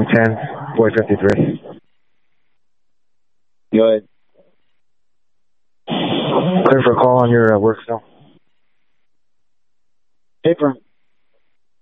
10, boy 53. Go ahead. Clear for a call on your work cell. Paper.